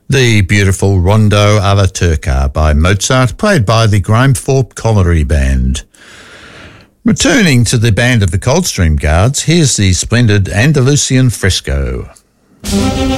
The beautiful Rondo alla Turca by Mozart, played by the Grimethorpe Colliery Band. Returning to the band of the Coldstream Guards, here's the splendid Andalusian Fresco.